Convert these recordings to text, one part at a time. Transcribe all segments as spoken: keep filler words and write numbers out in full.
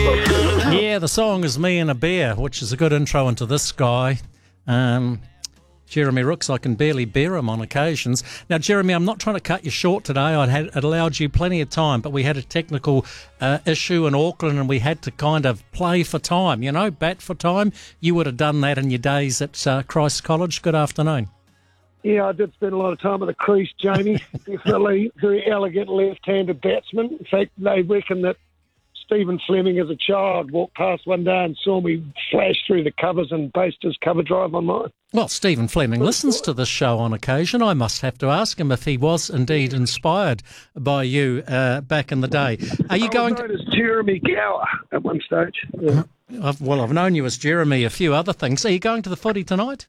Yeah, the song is Me and a Bear, which is a good intro into this guy. Um, Jeremy Rooks, I can barely bear him on occasions. Now, Jeremy, I'm not trying to cut you short today. I had it allowed you plenty of time, but we had a technical uh, issue in Auckland and we had to kind of play for time, you know, bat for time. You would have done that in your days at uh, Christ College. Good afternoon. Yeah, I did spend a lot of time at the crease, Jamie. Definitely very elegant left-handed batsman. In fact, they reckon that Stephen Fleming as a child walked past one day and saw me flash through the covers and based his cover drive on mine. Well, Stephen Fleming listens to this show on occasion. I must have to ask him if he was indeed inspired by you uh, back in the day. Are you I going was known to... as Jeremy Gower at one stage. Yeah. I've, well, I've known you as Jeremy, a few other things. Are you going to the footy tonight?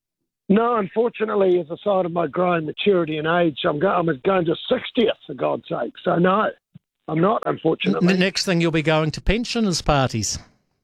No, unfortunately, as a sign of my growing maturity and age, I'm, go- I'm going to sixtieth, for God's sake. So, no, I'm not, unfortunately. The next thing you'll be going to pensioners' parties.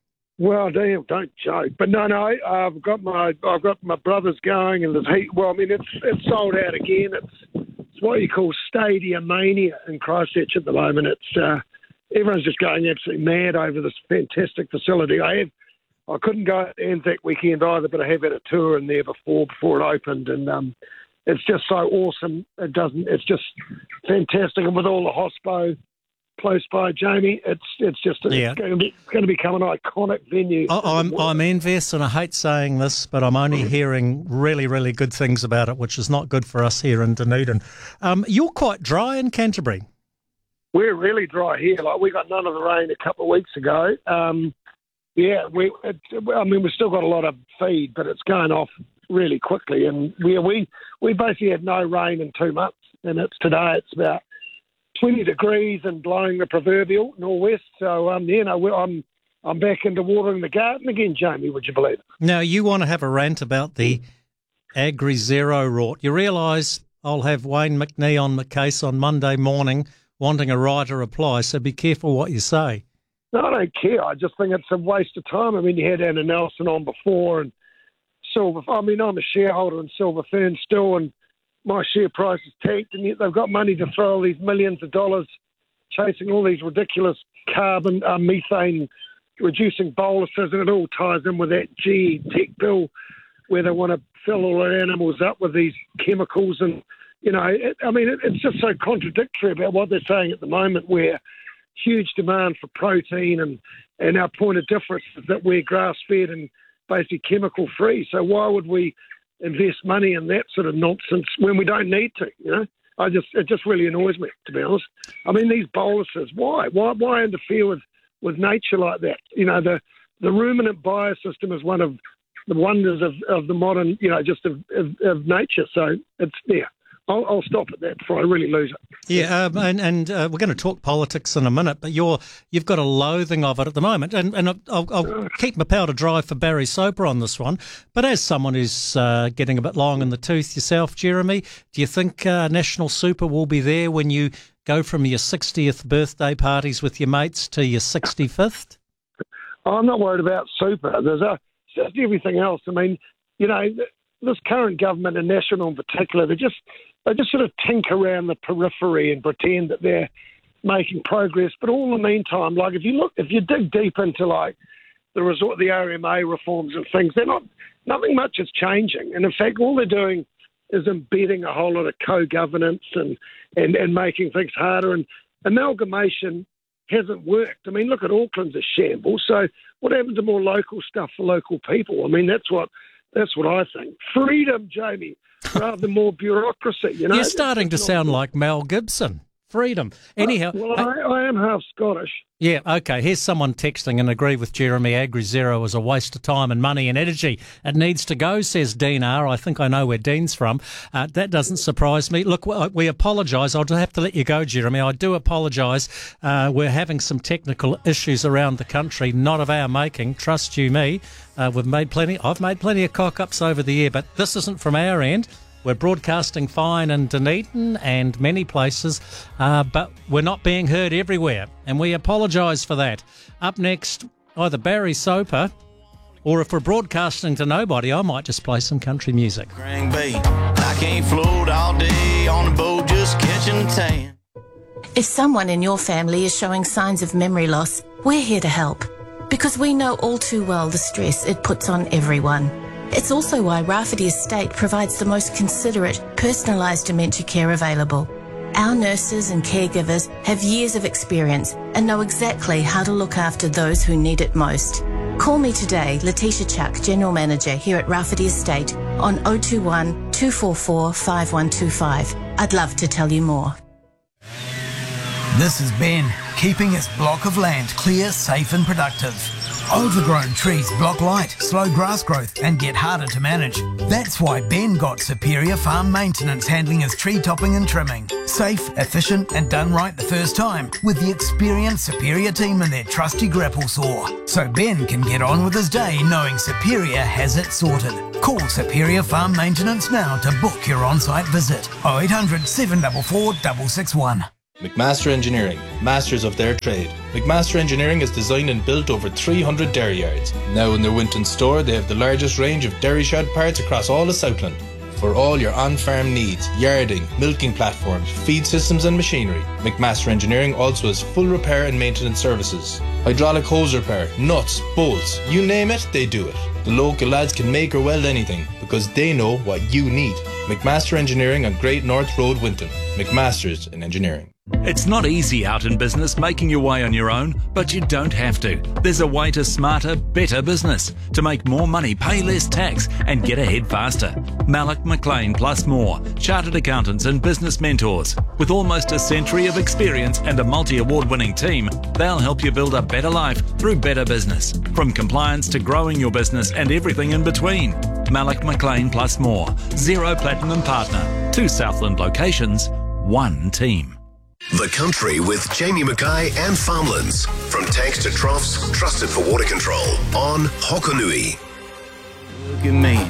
Well, damn, don't joke. But no, no, I've got my I've got my brothers going, and there's heat. Well, I mean, it's it's sold out again. It's it's what you call stadium mania in Christchurch at the moment. It's uh, everyone's just going absolutely mad over this fantastic facility. I have I couldn't go at Anzac weekend either, but I have had a tour in there before before it opened, and um, it's just so awesome. It doesn't. It's just fantastic, and with all the hospo close by, Jamie, it's it's just Yeah. it's, going to be, it's going to become an iconic venue. I- I'm I'm envious, and I hate saying this, but I'm only hearing really, really good things about it, which is not good for us here in Dunedin. Um, you're quite dry in Canterbury. We're really dry here. Like we got none of the rain a couple of weeks ago. Um, yeah, we. It, I mean, we've still got a lot of feed, but it's going off really quickly. And we we we basically had no rain in two months, and it's today. It's about twenty degrees and blowing the proverbial nor'west. So, um, you know, I'm I'm back into watering the garden again, Jamie, would you believe it? Now, you want to have a rant about the Agri Zero rort. You realise I'll have Wayne McNee on my case on Monday morning wanting a right or reply, so be careful what you say. No, I don't care. I just think it's a waste of time. I mean, you had Anna Nelson on before and Silver. I mean, I'm a shareholder in Silver Fern still, and my share price is tanked, and yet they've got money to throw all these millions of dollars chasing all these ridiculous carbon, uh, methane reducing boluses, and it all ties in with that G E tech bill where they want to fill all their animals up with these chemicals. And, you know, it, I mean, it, it's just so contradictory about what they're saying at the moment, where huge demand for protein, and, and our point of difference is that we're grass-fed and basically chemical-free. So why would we invest money in that sort of nonsense when we don't need to, you know? I just It just really annoys me, to be honest. I mean, these boluses, why? Why why interfere with, with nature like that? You know, the, the ruminant biosystem is one of the wonders of, of the modern, you know, just of, of, of nature. So it's, yeah, I'll, I'll stop at that before I really lose it. Yeah, um, and, and uh, we're going to talk politics in a minute, but you're, you've got a loathing of it at the moment, and, and I'll, I'll keep my powder dry for Barry Soper on this one. But as someone who's uh, getting a bit long in the tooth yourself, Jeremy, do you think uh, National Super will be there when you go from your sixtieth birthday parties with your mates to your sixty-fifth? I'm not worried about Super. There's a, just everything else. I mean, you know, this current government and National in particular, they just they just sort of tinker around the periphery and pretend that they're making progress. But all in the meantime, like if you look, if you dig deep into like the resort, the R M A reforms and things, they're not nothing much is changing. And in fact, all they're doing is embedding a whole lot of co-governance and and, and making things harder. And amalgamation hasn't worked. I mean, look at Auckland's a shambles. So what happened to more local stuff for local people? I mean, that's what that's what I think. Freedom, Jamie, rather than more bureaucracy. You know, You're starting to sound like Mel Gibson. Freedom. Anyhow. Well, I, I am half Scottish. Yeah, okay. Here's someone texting and agree with Jeremy. Agri Zero is a waste of time and money and energy. It needs to go, says Dean R. I think I know where Dean's from. Uh, that doesn't surprise me. Look, we apologise. I'll have to let you go, Jeremy. I do apologise. Uh, we're having some technical issues around the country, not of our making. Trust you me. Uh, we've made plenty. I've made plenty of cock-ups over the year, but this isn't from our end. We're broadcasting fine in Dunedin and many places, uh, but we're not being heard everywhere, and we apologise for that. Up next, either Barry Soper, or if we're broadcasting to nobody, I might just play some country music. I can't float all day on the boat just catching tan. If someone in your family is showing signs of memory loss, we're here to help, because we know all too well the stress it puts on everyone. It's also why Rafferty Estate provides the most considerate, personalised dementia care available. Our nurses and caregivers have years of experience and know exactly how to look after those who need it most. Call me today, Letitia Chuck, General Manager here at Rafferty Estate, on oh two one, two four four, five one two five. I'd love to tell you more. This is Ben, keeping his block of land clear, safe and productive. Overgrown trees block light, slow grass growth and get harder to manage. That's why Ben got Superior Farm Maintenance handling his tree topping and trimming. Safe, efficient and done right the first time with the experienced Superior team and their trusty grapple saw. So Ben can get on with his day knowing Superior has it sorted. Call Superior Farm Maintenance now to book your on-site visit. oh eight hundred, seven four four, six six one. McMaster Engineering, masters of their trade. McMaster Engineering has designed and built over three hundred dairy yards. Now in their Winton store, they have the largest range of dairy shed parts across all of Southland. For all your on-farm needs, yarding, milking platforms, feed systems and machinery, McMaster Engineering also has full repair and maintenance services. Hydraulic hose repair, nuts, bolts, you name it, they do it. The local lads can make or weld anything because they know what you need. McMaster Engineering on Great North Road, Winton. McMaster's in Engineering. It's not easy out in business making your way on your own, but you don't have to. There's a way to smarter, better business, to make more money, pay less tax and get ahead faster. Malloch McLean plus more, chartered accountants and business mentors. With almost a century of experience and a multi-award winning team, they'll help you build a better life through better business. From compliance to growing your business and everything in between. Malloch McLean plus more, Zero Platinum Partner, two Southland locations, one team. The Country with Jamie Mackay and Farmlands. From tanks to troughs, trusted for water control. On Hokonui. Look at me.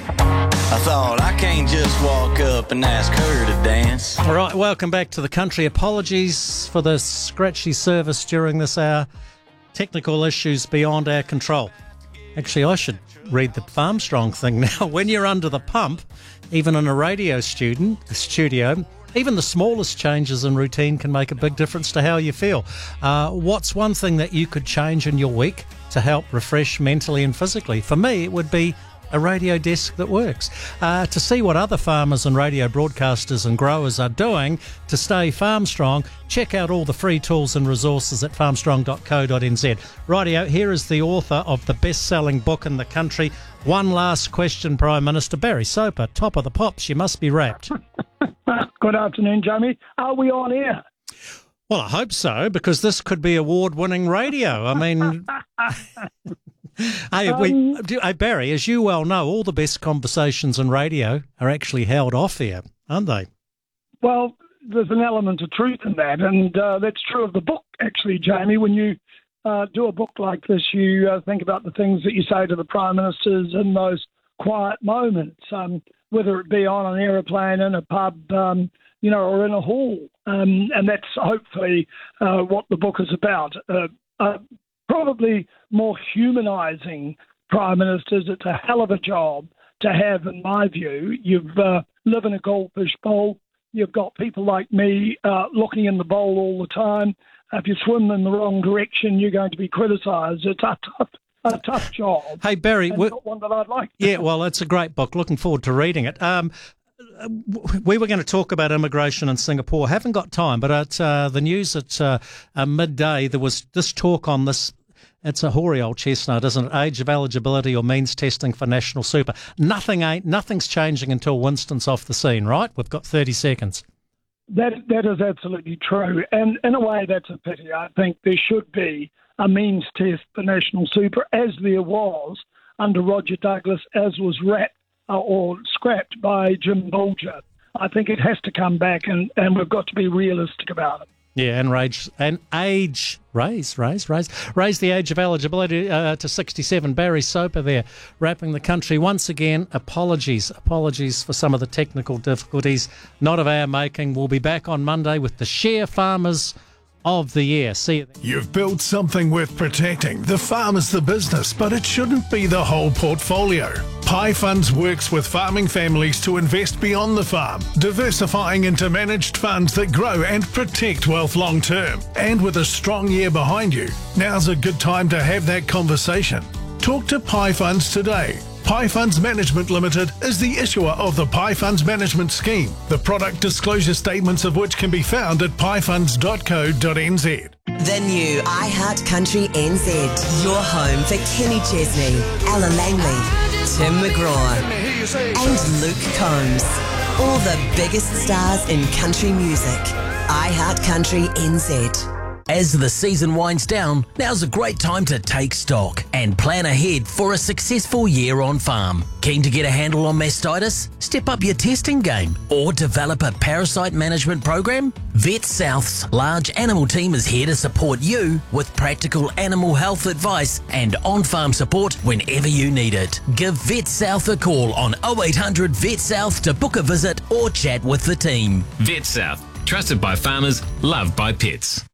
I thought I can't just walk up and ask her to dance. All right, welcome back to The Country. Apologies for the scratchy service during this hour. Technical issues beyond our control. Actually, I should read the Farmstrong thing now. When you're under the pump, even in a radio student, studio, even the smallest changes in routine can make a big difference to how you feel. Uh, what's one thing that you could change in your week to help refresh mentally and physically? For me, it would be a radio desk that works. Uh, to see what other farmers and radio broadcasters and growers are doing to stay farm strong, check out all the free tools and resources at farmstrong dot co dot n z. Rightio, here is the author of the best-selling book in the country. One last question, Prime Minister. Barry Soper, top of the pops. You must be wrapped. Good afternoon, Jamie. Are we on air? Well, I hope so, because this could be award-winning radio. I mean... Hey, we, Um, do, hey, Barry, as you well know, all the best conversations on radio are actually held off air, aren't they? Well, there's an element of truth in that, and uh, that's true of the book, actually, Jamie. When you uh, do a book like this, you uh, think about the things that you say to the Prime Ministers in those quiet moments, um, whether it be on an aeroplane, in a pub, um, you know, or in a hall. Um, and that's hopefully uh, what the book is about. Uh, uh, probably more humanising Prime Ministers. It's a hell of a job to have, in my view. You uh, live in a goldfish bowl. You've got people like me uh, looking in the bowl all the time. If you swim in the wrong direction, you're going to be criticised. It's a tough, a tough job. Hey, Barry. And we- not one that I'd like. Yeah, well, it's a great book. Looking forward to reading it. Um, we were going to talk about immigration in Singapore. Haven't got time, but at uh, the news at uh, uh, midday, there was this talk on this. It's a hoary old chestnut, isn't it? Age of eligibility or means testing for national super. Nothing ain't, nothing's changing until Winston's off the scene, right? We've got thirty seconds. That that is absolutely true, and in a way, that's a pity. I think there should be a means test for national super, as there was under Roger Douglas, as was wrapped uh, or scrapped by Jim Bolger. I think it has to come back, and, and we've got to be realistic about it. Yeah, and age, and age, raise, raise, raise, raise the age of eligibility uh, to sixty-seven. Barry Soper there, wrapping the country. Once again, apologies, apologies for some of the technical difficulties, not of our making. We'll be back on Monday with the Share Farmers of the Year. See you then. You've built something worth protecting. The farm is the business, but it shouldn't be the whole portfolio. Pi Funds works with farming families to invest beyond the farm, diversifying into managed funds that grow and protect wealth long term. And with a strong year behind you, now's a good time to have that conversation. Talk to Pi Funds today. Pi Funds Management Limited is the issuer of the Pi Funds Management Scheme, the product disclosure statements of which can be found at pi funds dot co dot n z. The new iHeart Country N Z, your home for Kenny Chesney, Alan Langley, Tim McGraw and Luke Combs. All the biggest stars in country music. iHeart Country N Z. As the season winds down, now's a great time to take stock and plan ahead for a successful year on farm. Keen to get a handle on mastitis? Step up your testing game or develop a parasite management program? Vet South's large animal team is here to support you with practical animal health advice and on-farm support whenever you need it. Give Vet South a call on oh eight hundred Vet South to book a visit or chat with the team. Vet South, trusted by farmers, loved by pets.